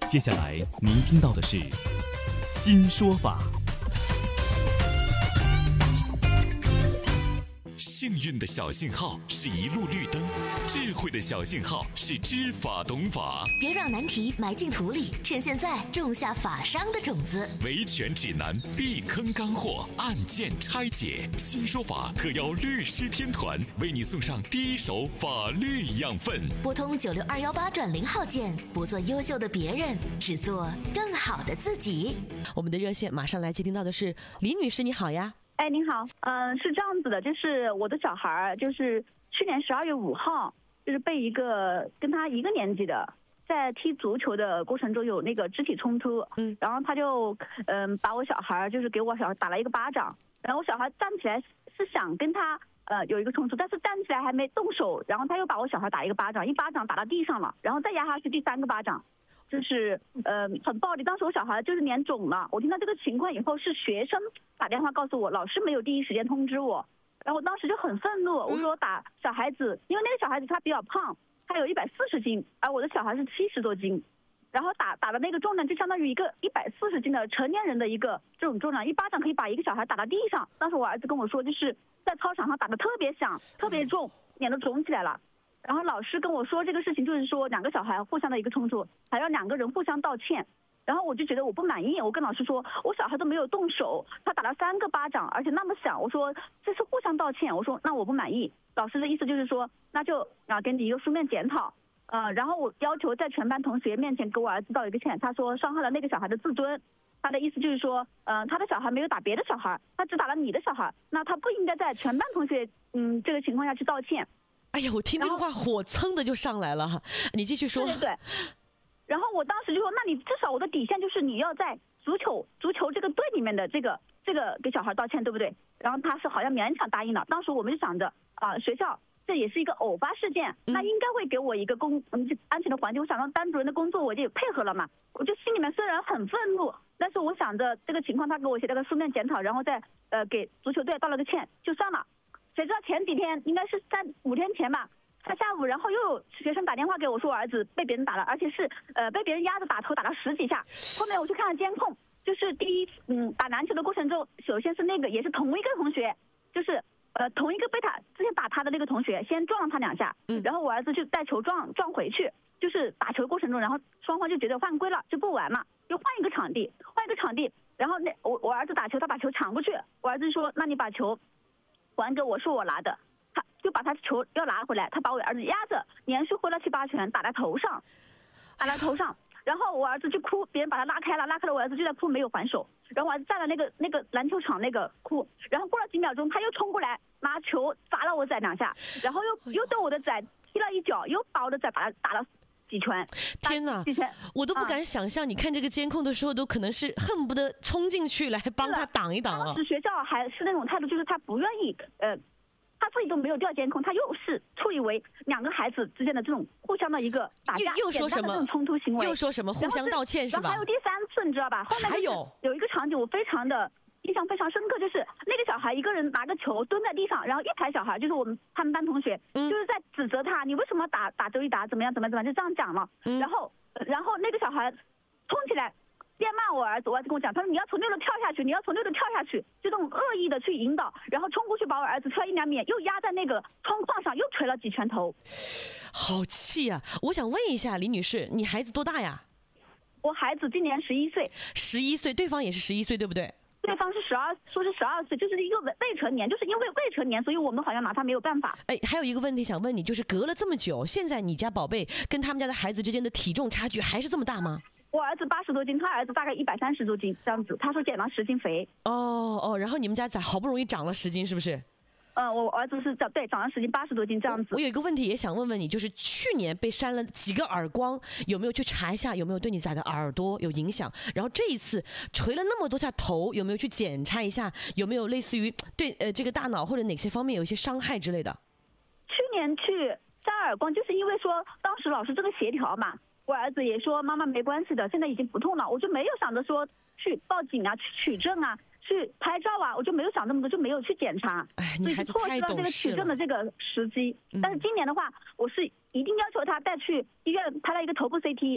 接下来您听到的是新说法。 幸运的小信号是一路绿灯，智慧的小信号是知法懂法。 别让难题埋进土里，趁现在种下法商的种子。 维权指南，避坑干货，案件拆解。新说法特邀律师天团为你送上第一手法律养分。 拨通96218+0号键，不做优秀的别人，只做更好的自己。 我们的热线马上来接听到的是李女士，你好呀。 哎，您好，是这样子的，就是我的小孩，就是去年12月5号，就是被一个跟他一个年级的，在踢足球的过程中有那个肢体冲突，然后他就把我小孩就是给我小孩打了一个巴掌，然后我小孩站起来是想跟他有一个冲突，但是站起来还没动手，然后他又把我小孩打一个巴掌，一巴掌打到地上了，然后再压下去第3个巴掌。就是很暴力，当时我小孩就是脸肿了。我听到这个情况以后，是学生打电话告诉我，老师没有第一时间通知我，然后我当时就很愤怒，我说打小孩子，因为那个小孩子他比较胖，他有140斤，而我的小孩是70多斤，然后打的那个重量就相当于一个140斤的成年人的一个这种重量，一巴掌可以把一个小孩打到地上。当时我儿子跟我说，就是在操场上打得特别响，特别重，脸都肿起来了。然后老师跟我说这个事情就是说2个小孩互相的一个冲突，还要2个人互相道歉。然后我就觉得我不满意，我跟老师说我小孩都没有动手，他打了3个巴掌，而且那么响，我说这是互相道歉，我说那我不满意。老师的意思就是说那就给你一个书面检讨，然后我要求在全班同学面前给我儿子道一个歉，他说伤害了那个小孩的自尊。他的意思就是说他的小孩没有打别的小孩，他只打了你的小孩，那他不应该在全班同学这个情况下去道歉。 哎呀，我听这个话火蹭的就上来了，你继续说。 对。然后我当时就说，那你至少我的底线就是你要在足球这个队里面的这个给小孩道歉，对不对？然后他是好像勉强答应了。当时我们就想着学校这也是一个偶发事件，那应该会给我一个安全的环境。我想到班主任的工作我就也配合了嘛，我就心里面虽然很愤怒，但是我想着这个情况他给我写了个书面检讨，然后再给足球队道了个歉就算了。谁知道前几天应该是5天前吧，他下午然后又有学生打电话给我说我儿子被别人打了，而且是被别人压着打头打了10几下。后面我去看了监控，就是第一打篮球的过程中，首先是那个也是同一个同学，就是同一个被他之前打他的那个同学先撞了他2下，然后我儿子就带球撞回去，就是打球过程中，然后双方就觉得犯规了就不玩嘛，又换一个场地，然后我儿子打球，他把球抢过去，我儿子说那你把球还给我，是我拿的，他就把他球要拿回来，他把我儿子压着，连续挥了7、8拳，打在头上，然后我儿子就哭，别人把他拉开了，我儿子就在哭，没有还手，然后我儿子站在那个篮球场那个哭，然后过了几秒钟，他又冲过来拿球砸了我仔2下，然后又对我的仔踢了一脚，又把我的仔打了几拳。 天哪，我都不敢想象，你看这个监控的时候都可能是恨不得冲进去来帮他挡一挡啊。 当时学校还是那种态度，就是他不愿意他自己都没有调监控，他又是处理为2个孩子之间的这种互相的一个打架， 又说什么这种冲突行为， 又说什么互相道歉是吧？ 然后还有第3次，你知道吧？后面还有一个场景我非常的印象非常深刻，就是那个小孩一个人拿个球蹲在地上，然后一排小孩就是他们班同学，就是在指责他，你为什么打周一达怎么样，就这样讲了。然后那个小孩冲起来边骂我儿子，我儿子跟我讲，他说你要从6楼跳下去，就这种恶意的去引导，然后冲过去把我儿子踹1、2米，又压在那个窗框上，又捶了几拳头。 好气啊！我想问一下李女士，你孩子多大呀？ 我孩子今年11岁。 11岁，对方也是11岁，对不对？ 对方是12岁，就是一个未成年，就是因为未成年，所以我们好像拿他没有办法。 哎，还有一个问题想问你，就是隔了这么久，现在你家宝贝跟他们家的孩子之间的体重差距还是这么大吗？ 我儿子80多斤，他儿子大概130多斤这样子。他说减了10斤肥。 然后你们家咋好不容易长了10斤，是不是？ 我儿子是长了10斤，80多斤这样子。 我有一个问题也想问问你，就是去年被扇了几个耳光，有没有去查一下有没有对你崽的耳朵有影响？然后这一次捶了那么多下头，有没有去检查一下有没有类似于对这个大脑或者哪些方面有一些伤害之类的？ 去年去扇耳光，就是因为说当时老师这个协调嘛，我儿子也说妈妈没关系的，现在已经不痛了，我就没有想着说去报警啊，去取证啊，去拍照啊，我就没有想那么多，就没有去检查， 所以错失了这个取证的这个时机。但是今年的话，我是一定要求他带去医院拍了一个头部CT，